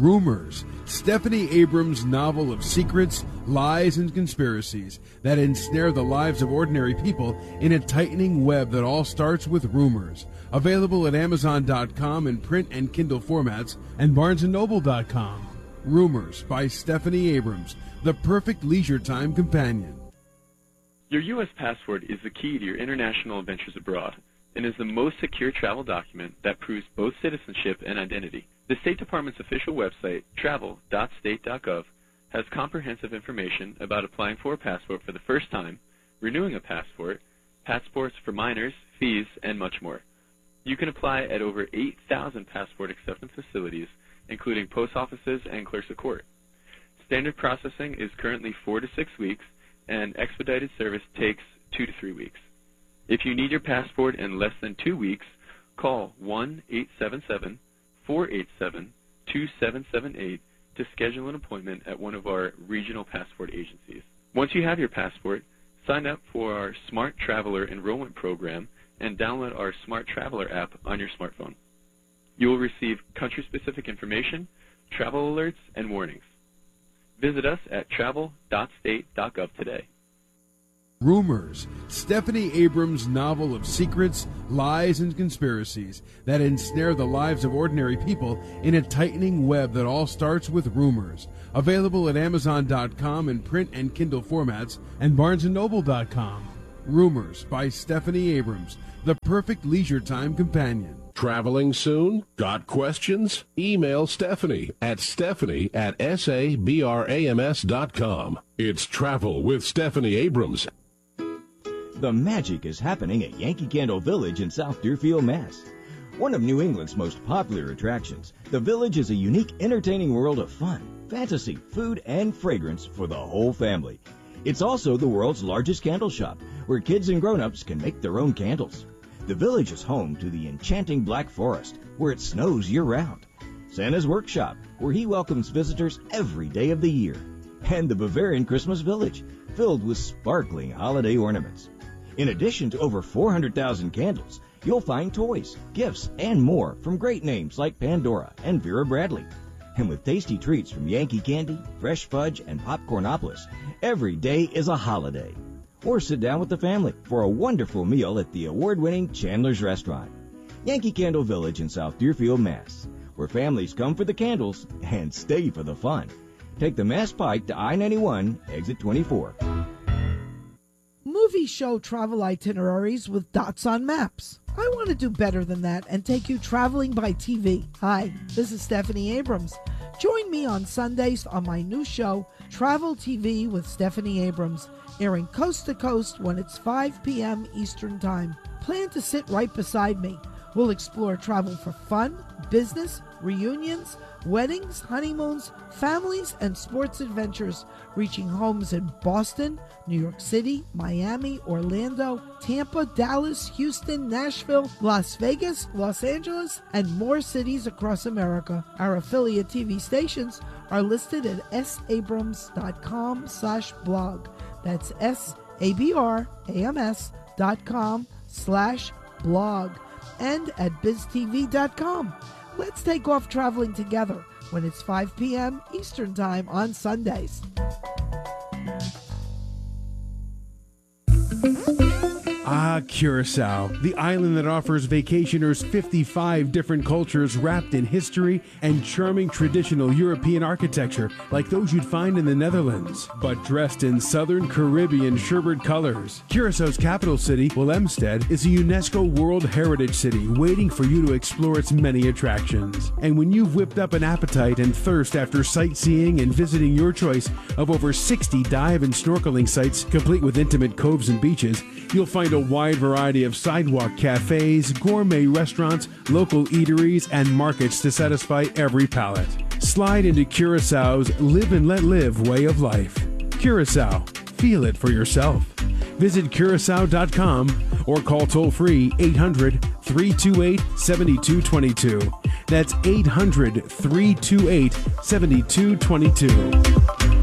Rumors, Stephanie Abrams' novel of secrets, lies, and conspiracies that ensnare the lives of ordinary people in a tightening web that all starts with rumors. Available at Amazon.com in print and Kindle formats and BarnesandNoble.com. Rumors by Stephanie Abrams, the perfect leisure time companion. Your U.S. passport is the key to your international adventures abroad and is the most secure travel document that proves both citizenship and identity. The State Department's official website, travel.state.gov, has comprehensive information about applying for a passport for the first time, renewing a passport, passports for minors, fees, and much more. You can apply at over 8,000 passport acceptance facilities, including post offices and clerks of court. Standard processing is currently 4 to 6 weeks, and expedited service takes 2 to 3 weeks. If you need your passport in less than 2 weeks, call 1-877-487-2778 to schedule an appointment at one of our regional passport agencies. Once you have your passport, sign up for our Smart Traveler Enrollment Program and download our Smart Traveler app on your smartphone. You will receive country-specific information, travel alerts, and warnings. Visit us at travel.state.gov today. Rumors, Stephanie Abrams' novel of secrets, lies, and conspiracies that ensnare the lives of ordinary people in a tightening web that all starts with rumors. Available at Amazon.com in print and Kindle formats and BarnesandNoble.com. Rumors by Stephanie Abrams, the perfect leisure time companion. Traveling soon? Got questions? Email Stephanie at sabrams.com. It's Travel with Stephanie Abrams. The magic is happening at Yankee Candle Village in South Deerfield, Mass. One of New England's most popular attractions, the Village is a unique, entertaining world of fun, fantasy, food, and fragrance for the whole family. It's also the world's largest candle shop, where kids and grown-ups can make their own candles. The Village is home to the enchanting Black Forest, where it snows year-round, Santa's Workshop, where he welcomes visitors every day of the year, and the Bavarian Christmas Village, filled with sparkling holiday ornaments. In addition to over 400,000 candles, you'll find toys, gifts, and more from great names like Pandora and Vera Bradley. And with tasty treats from Yankee Candy, Fresh Fudge, and Popcornopolis, every day is a holiday. Or sit down with the family for a wonderful meal at the award-winning Chandler's Restaurant. Yankee Candle Village in South Deerfield, Mass., where families come for the candles and stay for the fun. Take the Mass Pike to I-91, exit 24. Movie show travel itineraries with dots on maps. I want to do better than that and take you traveling by TV. Hi, this is Stephanie Abrams. Join me on Sundays on my new show, Travel TV with Stephanie Abrams, airing coast to coast when it's 5 p.m. Eastern Time. Plan to sit right beside me. We'll explore travel for fun, business, reunions, weddings, honeymoons, families, and sports adventures, reaching homes in Boston, New York City, Miami, Orlando, Tampa, Dallas, Houston, Nashville, Las Vegas, Los Angeles, and more cities across America. Our affiliate TV stations are listed at sabrams.com/blog. That's sabrams.com/blog. And at biztv.com. Let's take off traveling together when it's 5 p.m. Eastern Time on Sundays. Ah, Curacao, the island that offers vacationers 55 different cultures wrapped in history and charming traditional European architecture like those you'd find in the Netherlands, but dressed in Southern Caribbean sherbet colors. Curaçao's capital city, Willemstad, is a UNESCO World Heritage City waiting for you to explore its many attractions. And when you've whipped up an appetite and thirst after sightseeing and visiting your choice of over 60 dive and snorkeling sites complete with intimate coves and beaches, you'll find a wide variety of sidewalk cafes, gourmet restaurants, local eateries, and markets to satisfy every palate. Slide into Curaçao's live and let live way of life. Curaçao, feel it for yourself. Visit Curacao.com or call toll-free 800-328-7222. That's 800-328-7222.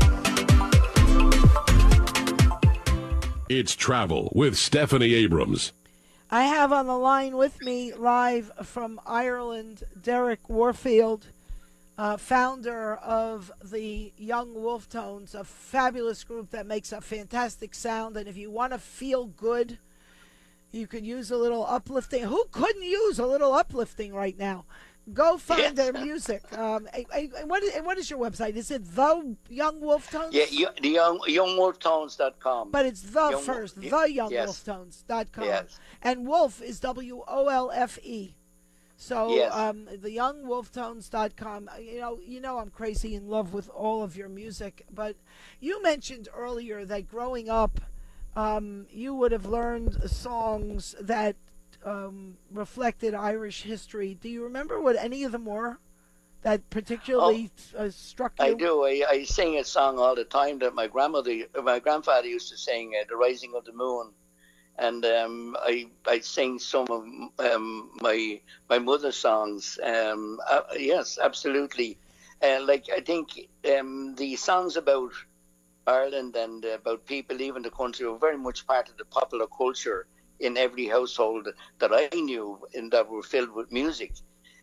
It's Travel with Stephanie Abrams. I have on the line with me, live from Ireland, Derek Warfield. founder of the Young Wolf Tones, a fabulous group that makes a fantastic sound. And if you want to feel good, you could use a little uplifting. Who couldn't use a little uplifting right now? Go find their music. What is your website? Is it The Young Wolf Tones? Yeah, the youngwolftones.com. But it's the young, first, theyoungwolftones.com. Yes. And Wolf is WOLFE. So the youngwolftones.com. You know I'm crazy in love with all of your music. But you mentioned earlier that growing up, you would have learned songs that reflected Irish history. Do you remember what any of them were that particularly struck you? I do. I sing a song all the time that my grandfather used to sing, "The Rising of the Moon," and I sing some of my mother's songs. Yes, absolutely. Like I think the songs about Ireland and about people leaving the country were very much part of the popular culture in every household that I knew and that were filled with music.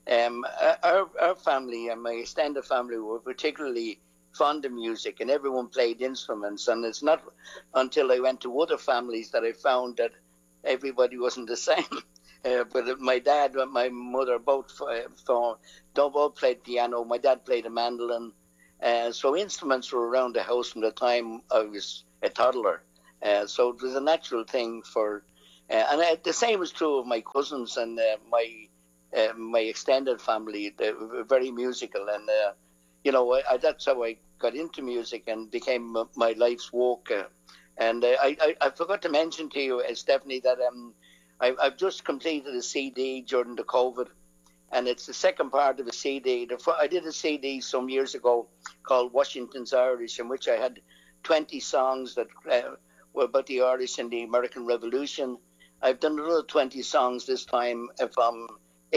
Our family and my extended family were particularly fond of music, and everyone played instruments. And it's not until I went to other families that I found that everybody wasn't the same. But my dad and my mother both played piano. My dad played a mandolin. So instruments were around the house from the time I was a toddler. So it was a natural thing for... and the same is true of my cousins and my extended family. They were very musical, and that's how I got into music and became my life's work. And I forgot to mention to you, Stephanie, that I've just completed a CD during the COVID, and it's the second part of a CD. I did a CD some years ago called Washington's Irish, in which I had 20 songs that were about the Irish and the American Revolution. I've done another 20 songs this time from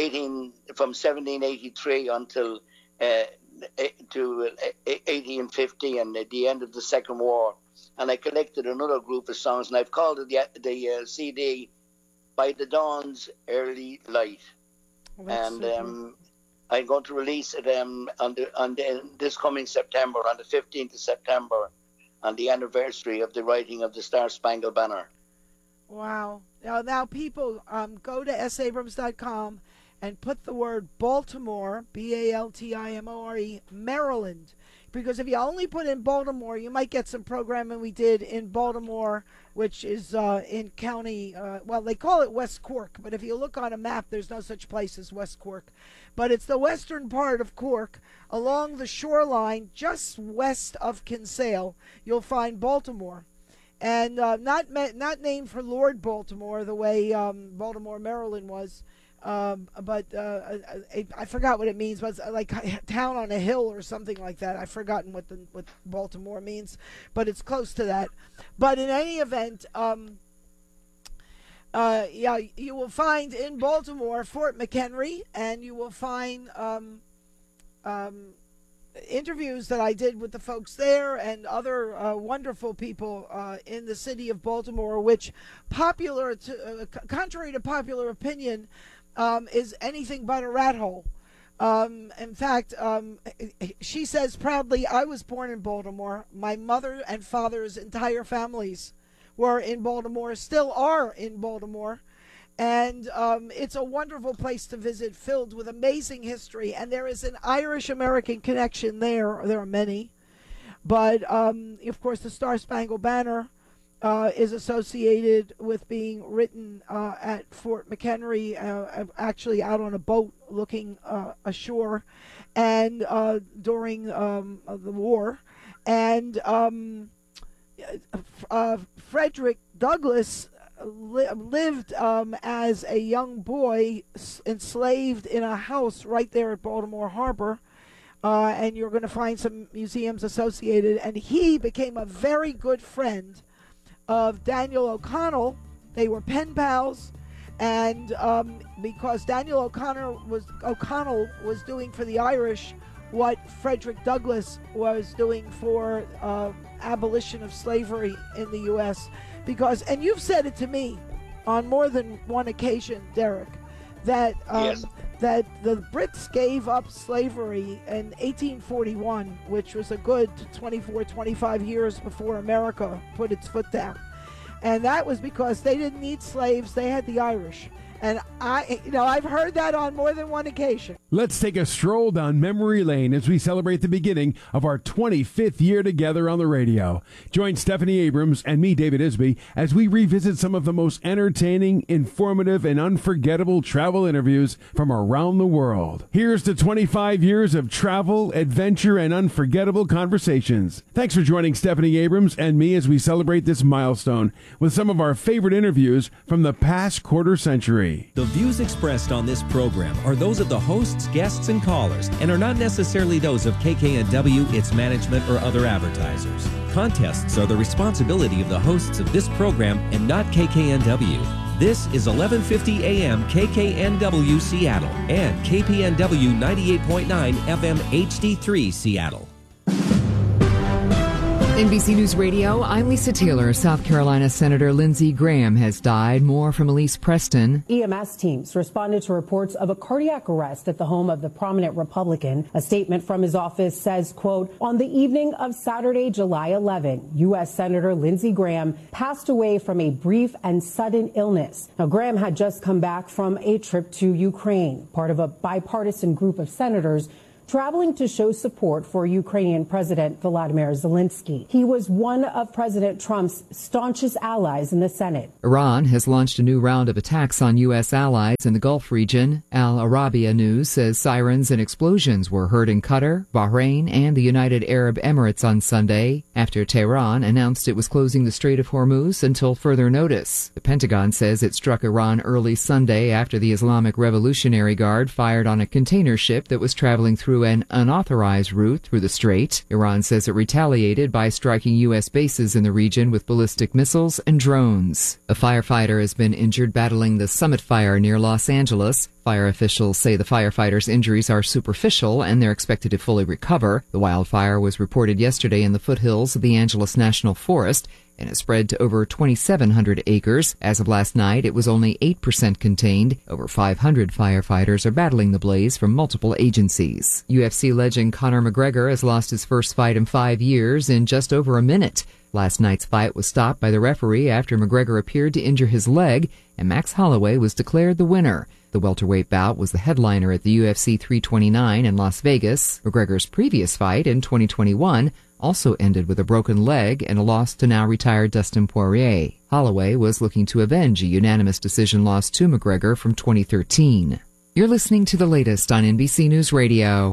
1783 until to 1850 and at the end of the Second War. And I collected another group of songs, and I've called it the CD By the Dawn's Early Light. And I'm going to release it on this coming September, on the 15th of September, on the anniversary of the writing of the Star-Spangled Banner. Wow. Now people, go to sabrams.com and put the word Baltimore, Baltimore, Maryland. Because if you only put in Baltimore, you might get some programming we did in Baltimore, which is in county, they call it West Cork. But if you look on a map, there's no such place as West Cork. But it's the western part of Cork, along the shoreline, just west of Kinsale, you'll find Baltimore. And not named for Lord Baltimore the way Baltimore, Maryland was, but I forgot what it means. But it's like town on a hill or something like that. I've forgotten what Baltimore means, but it's close to that. But in any event, you will find in Baltimore Fort McHenry, and you will find interviews that I did with the folks there and other wonderful people in the city of Baltimore, which contrary to popular opinion, is anything but a rat hole. In fact, she says proudly, I was born in Baltimore. My mother and father's entire families were in Baltimore, still are in Baltimore. And it's a wonderful place to visit, filled with amazing history. And there is an Irish-American connection there. There are many. But, of course, the Star-Spangled Banner is associated with being written at Fort McHenry, actually out on a boat looking ashore, and during the war. And Frederick Douglass lived as a young boy enslaved in a house right there at Baltimore Harbor, and you're going to find some museums associated. And he became a very good friend of Daniel O'Connell. They were pen pals, and because Daniel O'Connell was doing for the Irish what Frederick Douglass was doing for abolition of slavery in the U.S. Because, and you've said it to me on more than one occasion, Derek, that yes. that the Brits gave up slavery in 1841, which was a good 24, 25 years before America put its foot down. And that was because they didn't need slaves, they had the Irish. And I've heard that on more than one occasion. Let's take a stroll down memory lane as we celebrate the beginning of our 25th year together on the radio. Join Stephanie Abrams and me, David Isby, as we revisit some of the most entertaining, informative, and unforgettable travel interviews from around the world. Here's to 25 years of travel, adventure, and unforgettable conversations. Thanks for joining Stephanie Abrams and me as we celebrate this milestone with some of our favorite interviews from the past quarter century. The views expressed on this program are those of the hosts, guests, and callers, and are not necessarily those of KKNW, its management, or other advertisers. Contests are the responsibility of the hosts of this program and not KKNW. This is 1150 AM KKNW Seattle and KPNW 98.9 FM HD3 Seattle. NBC News Radio, I'm Lisa Taylor. South Carolina Senator Lindsey Graham has died. More from Elise Preston. EMS teams responded to reports of a cardiac arrest at the home of the prominent Republican. A statement from his office says, quote, on the evening of Saturday, July 11, U.S. Senator Lindsey Graham passed away from a brief and sudden illness. Now, Graham had just come back from a trip to Ukraine, part of a bipartisan group of senators traveling to show support for Ukrainian President Volodymyr Zelensky. He was one of President Trump's staunchest allies in the Senate. Iran has launched a new round of attacks on U.S. allies in the Gulf region. Al Arabiya News says sirens and explosions were heard in Qatar, Bahrain, and the United Arab Emirates on Sunday after Tehran announced it was closing the Strait of Hormuz until further notice. The Pentagon says it struck Iran early Sunday after the Islamic Revolutionary Guard fired on a container ship that was traveling through an unauthorized route through the strait. Iran says it retaliated by striking U.S. bases in the region with ballistic missiles and drones. A firefighter has been injured battling the Summit Fire near Los Angeles. Fire officials say the firefighter's injuries are superficial and they're expected to fully recover. The wildfire was reported yesterday in the foothills of the Angeles National Forest and has spread to over 2,700 acres. As of last night, it was only 8% contained. Over 500 firefighters are battling the blaze from multiple agencies. UFC legend Conor McGregor has lost his first fight in 5 years in just over a minute. Last night's fight was stopped by the referee after McGregor appeared to injure his leg, and Max Holloway was declared the winner. The welterweight bout was the headliner at the UFC 329 in Las Vegas. McGregor's previous fight in 2021 also ended with a broken leg and a loss to now retired Dustin Poirier. Holloway was looking to avenge a unanimous decision loss to McGregor from 2013. You're listening to the latest on NBC News Radio.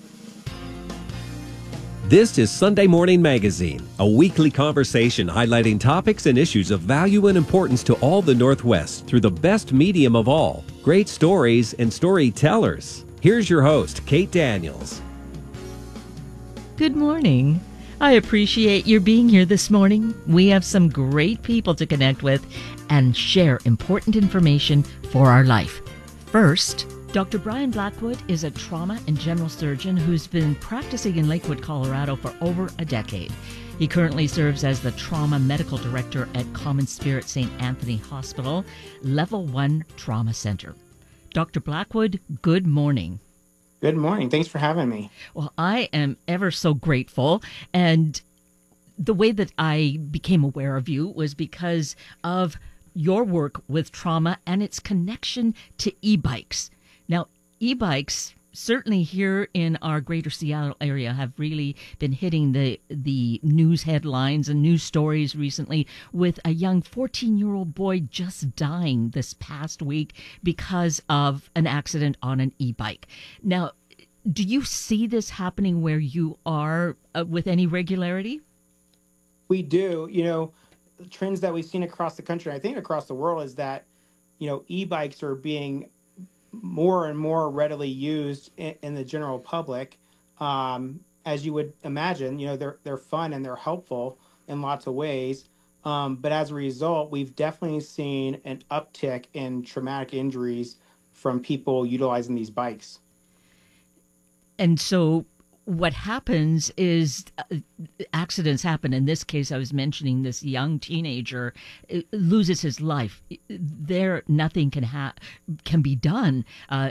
This is Sunday Morning Magazine, a weekly conversation highlighting topics and issues of value and importance to all the Northwest through the best medium of all, great stories and storytellers. Here's your host, Kate Daniels. Good morning. I appreciate your being here this morning. We have some great people to connect with and share important information for our life. First, Dr. Brian Blackwood is a trauma and general surgeon who's been practicing in Lakewood, Colorado for over a decade. He currently serves as the trauma medical director at Common Spirit St. Anthony Hospital, Level 1 Trauma Center. Dr. Blackwood, good morning. Good morning. Thanks for having me. Well, I am ever so grateful. And the way that I became aware of you was because of your work with trauma and its connection to e-bikes. Now, e-bikes, certainly here in our greater Seattle area, have really been hitting the news headlines and news stories recently, with a young 14-year-old boy just dying this past week because of an accident on an e-bike. Now, do you see this happening where you are with any regularity? We do. You know, the trends that we've seen across the country, I think across the world, is that, you know, e-bikes are being more and more readily used in the general public. As you would imagine, you know, they're fun and they're helpful in lots of ways. But as a result, we've definitely seen an uptick in traumatic injuries from people utilizing these bikes. And so what happens is accidents happen. In this case, I was mentioning this young teenager loses his life. There, nothing can be done.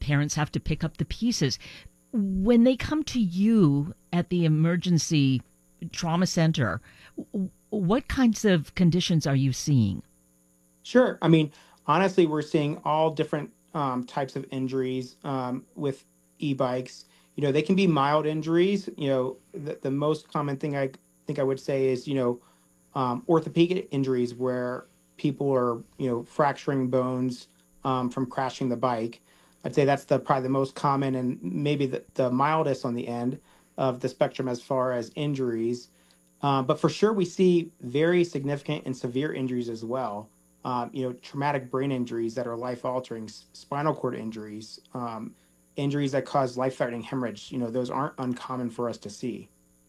parents have to pick up the pieces. When they come to you at the emergency trauma center, what kinds of conditions are you seeing? Sure. I mean, honestly, we're seeing all different types of injuries with e-bikes. They can be mild injuries. The most common thing I think I would say is, orthopedic injuries where people are, fracturing bones from crashing the bike. I'd say that's probably the most common and maybe the mildest on the end of the spectrum as far as injuries. But for sure, we see very significant and severe injuries as well. Traumatic brain injuries that are life-altering, spinal cord injuries, injuries that cause life-threatening hemorrhage. Those aren't uncommon for us to see.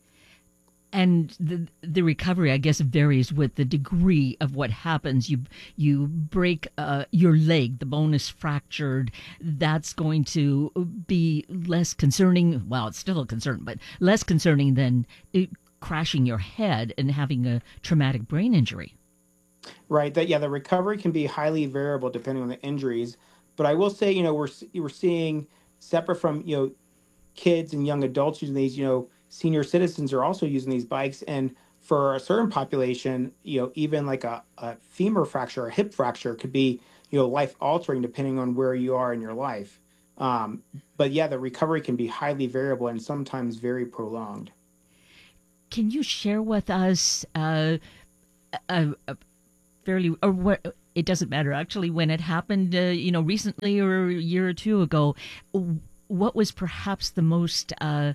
And the recovery, I guess, varies with the degree of what happens. You break your leg, the bone is fractured. That's going to be less concerning. Well, it's still a concern, but less concerning than crashing your head and having a traumatic brain injury. Right. The recovery can be highly variable depending on the injuries. But I will say, we're seeing, separate from kids and young adults using these, senior citizens are also using these bikes. And for a certain population, even like a femur fracture or hip fracture could be, life altering depending on where you are in your life. But the recovery can be highly variable and sometimes very prolonged. Can you share with us fairly, or what? It doesn't matter actually, when it happened, recently or a year or two ago, what was perhaps the most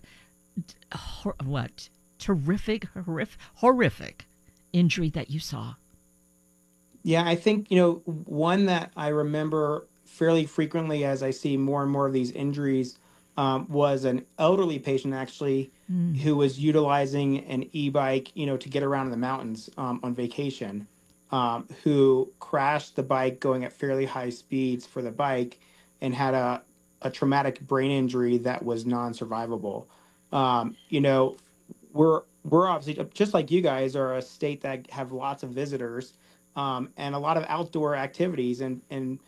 horrific injury that you saw? Yeah, I think, one that I remember fairly frequently as I see more and more of these injuries was an elderly patient actually who was utilizing an e-bike, to get around in the mountains on vacation, who crashed the bike going at fairly high speeds for the bike and had a traumatic brain injury that was non-survivable. We're obviously, just like you guys, are a state that have lots of visitors and a lot of outdoor activities. And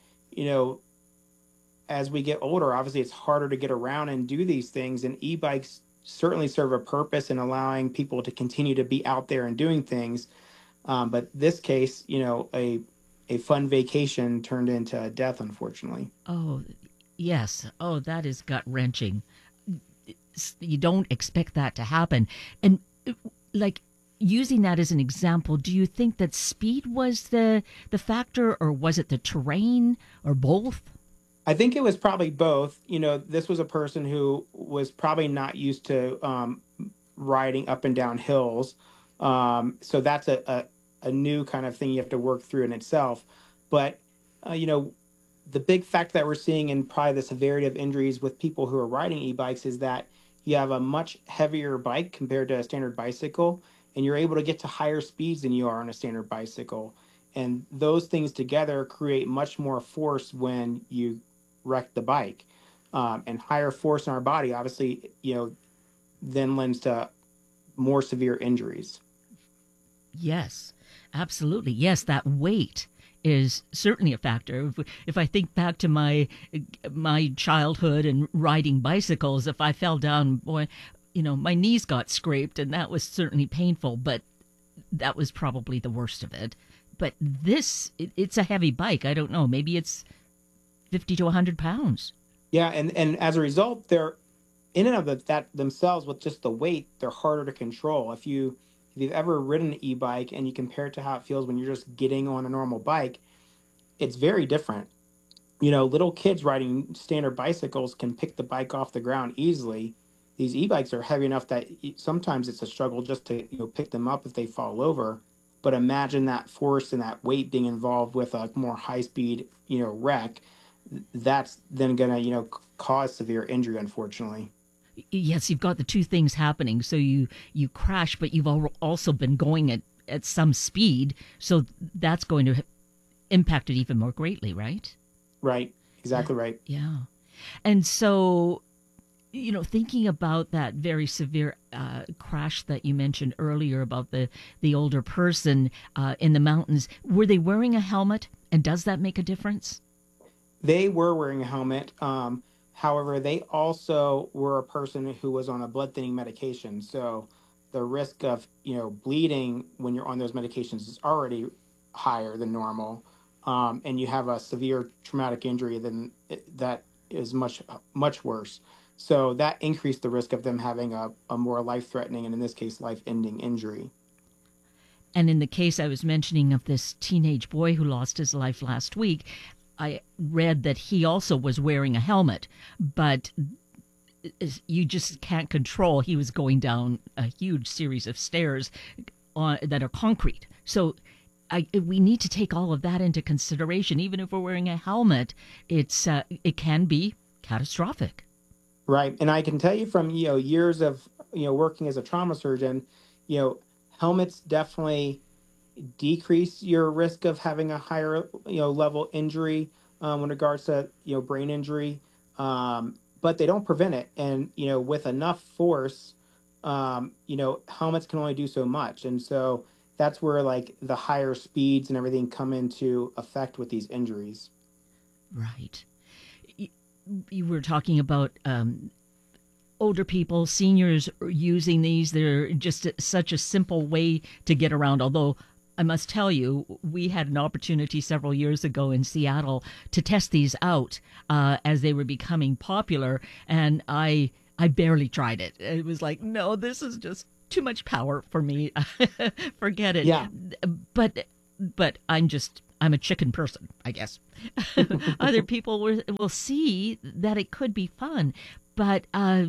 as we get older, obviously it's harder to get around and do these things. And e-bikes certainly serve a purpose in allowing people to continue to be out there and doing things. But this case, a fun vacation turned into a death, unfortunately. Oh, yes. Oh, that is gut-wrenching. You don't expect that to happen. And like, using that as an example, do you think that speed was the factor, or was it the terrain, or both? I think it was probably both. This was a person who was probably not used to riding up and down hills. So that's a new kind of thing you have to work through in itself. But, the big factor that we're seeing in probably the severity of injuries with people who are riding e-bikes is that you have a much heavier bike compared to a standard bicycle, and you're able to get to higher speeds than you are on a standard bicycle. And those things together create much more force when you wreck the bike. And higher force in our body, obviously, then lends to more severe injuries. Yes, absolutely. Yes, that weight is certainly a factor. If I think back to my childhood and riding bicycles, if I fell down, boy, my knees got scraped, and that was certainly painful, but that was probably the worst of it. But this, it's a heavy bike. I don't know. Maybe it's 50 to 100 pounds. Yeah, and as a result, they're in and of that themselves, with just the weight, they're harder to control. If you've ever ridden an e-bike and you compare it to how it feels when you're just getting on a normal bike, it's very different. Little kids riding standard bicycles can pick the bike off the ground easily. These e-bikes are heavy enough that sometimes it's a struggle just to pick them up if they fall over. But imagine that force and that weight being involved with a more high-speed wreck. That's then going to cause severe injury, unfortunately. Yes, you've got the two things happening. So you crash, but you've also been going at some speed, so that's going to impact it even more greatly, right? Right. Exactly right. Yeah. And so, thinking about that very severe crash that you mentioned earlier about the older person in the mountains, were they wearing a helmet, and does that make a difference? They were wearing a helmet. However, they also were a person who was on a blood thinning medication. So the risk of, bleeding when you're on those medications is already higher than normal. And you have a severe traumatic injury, then that is much, much worse. So that increased the risk of them having a more life-threatening, and in this case, life-ending injury. And in the case I was mentioning of this teenage boy who lost his life last week, I read that he also was wearing a helmet, but you just can't control. He was going down a huge series of stairs that are concrete. So we need to take all of that into consideration. Even if we're wearing a helmet, it can be catastrophic. Right. And I can tell you from, years of, working as a trauma surgeon, helmets definitely decrease your risk of having a higher, level injury in regards to, brain injury. But they don't prevent it. And, with enough force, helmets can only do so much. And so that's where like the higher speeds and everything come into effect with these injuries. Right. You were talking about older people, seniors using these. They're just such a simple way to get around. Although I must tell you, we had an opportunity several years ago in Seattle to test these out as they were becoming popular, and I barely tried it. It was like, no, this is just too much power for me. Forget it. Yeah. But I'm a chicken person, I guess. Other people will see that it could be fun, but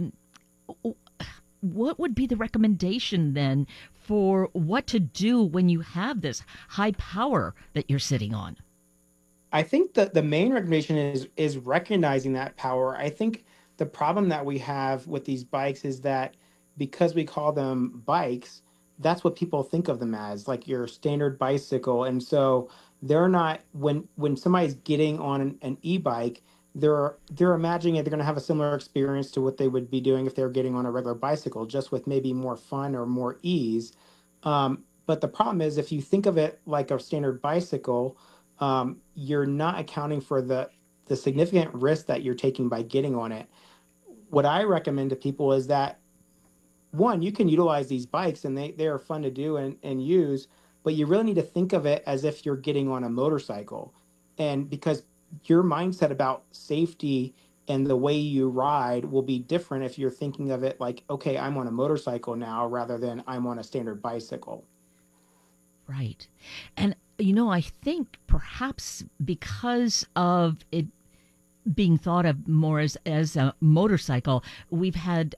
what would be the recommendation then for what to do when you have this high power that you're sitting on? I think that the main recommendation is recognizing that power. I think the problem that we have with these bikes is that because we call them bikes, that's what people think of them as, like your standard bicycle. And so they're not, when somebody's getting on an e-bike, they're imagining they're going to have a similar experience to what they would be doing if they were getting on a regular bicycle, just with maybe more fun or more ease. But the problem is, if you think of it like a standard bicycle, you're not accounting for the significant risk that you're taking by getting on it. What I recommend to people is that, one, you can utilize these bikes and they are fun to do and use, but you really need to think of it as if you're getting on a motorcycle. And because your mindset about safety and the way you ride will be different if you're thinking of it like, okay, I'm on a motorcycle now rather than I'm on a standard bicycle. Right. And, I think perhaps because of it being thought of more as a motorcycle, we've had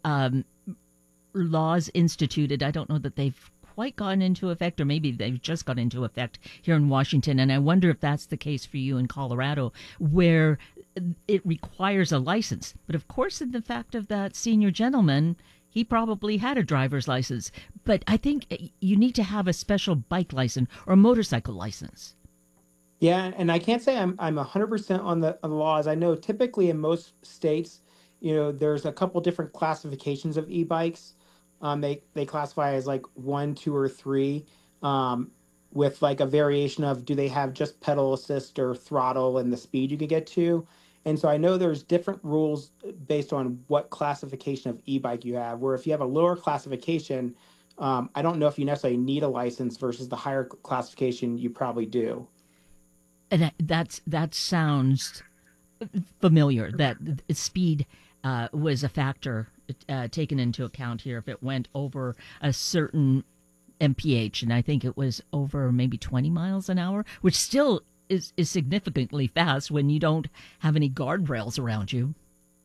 laws instituted. I don't know that they've quite gone into effect, or maybe they've just got into effect here in Washington. And I wonder if that's the case for you in Colorado, where it requires a license. But of course, in the fact of that senior gentleman, he probably had a driver's license. But I think you need to have a special bike license or a motorcycle license. Yeah, and I can't say I'm 100% on the laws. I know typically in most states, there's a couple different classifications of e-bikes. They classify as like 1, 2, or 3, with like a variation of do they have just pedal assist or throttle and the speed you can get to. And so I know there's different rules based on what classification of e-bike you have, where if you have a lower classification, I don't know if you necessarily need a license versus the higher classification you probably do. And that sounds familiar, that speed was a factor taken into account here if it went over a certain mph, and I think it was over maybe 20 miles an hour, which still is significantly fast when you don't have any guardrails around you.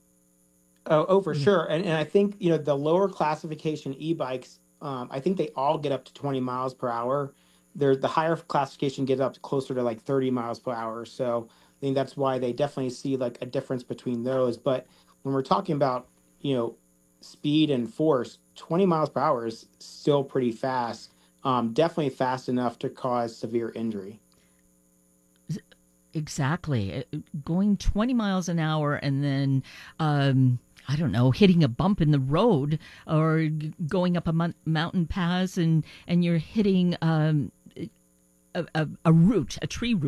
Oh, for sure. And I think, the lower classification e-bikes, I think they all get up to 20 miles per hour. The higher classification gets up closer to like 30 miles per hour. So I think that's why they definitely see like a difference between those. But when we're talking about, speed and force, 20 miles per hour is still pretty fast. Definitely fast enough to cause severe injury. Exactly. Going 20 miles an hour and then, I don't know, hitting a bump in the road or going up a mountain pass and you're hitting a tree root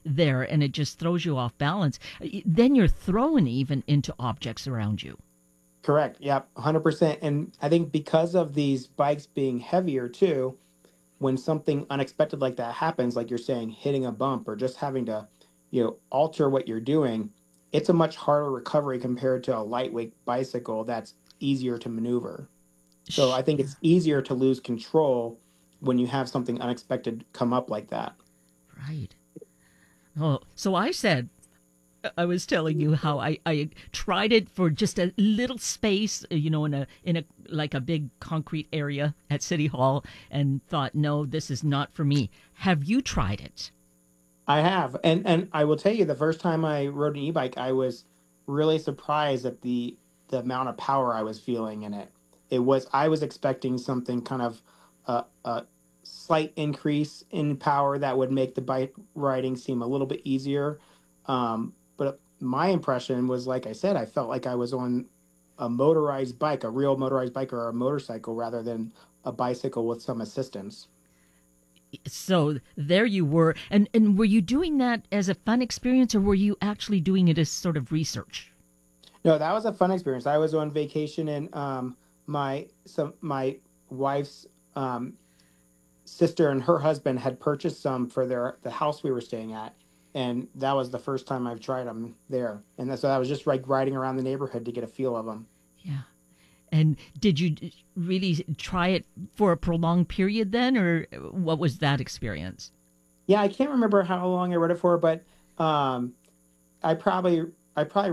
there, and it just throws you off balance. Then you're thrown even into objects around you. Correct. Yep. 100%. And I think because of these bikes being heavier too, when something unexpected like that happens, like you're saying, hitting a bump or just having to, alter what you're doing, it's a much harder recovery compared to a lightweight bicycle that's easier to maneuver. So I think it's easier to lose control when you have something unexpected come up like that. Right. Oh, so I was telling you how I tried it for just a little space, in a like a big concrete area at City Hall, and thought, no, this is not for me. Have you tried it? I have, and I will tell you, the first time I rode an e-bike, I was really surprised at the amount of power I was feeling in it. I was expecting something kind of a slight increase in power that would make the bike riding seem a little bit easier. But my impression was, like I said, I felt like I was on a motorized bike, a real motorized bike or a motorcycle rather than a bicycle with some assistance. So there you were. And were you doing that as a fun experience, or were you actually doing it as sort of research? No, that was a fun experience. I was on vacation, and my wife's sister and her husband had purchased some for the house we were staying at. And that was the first time I've tried them there. And so I was just like riding around the neighborhood to get a feel of them. Yeah. And did you really try it for a prolonged period then, or what was that experience? Yeah, I can't remember how long I rode it for, but I probably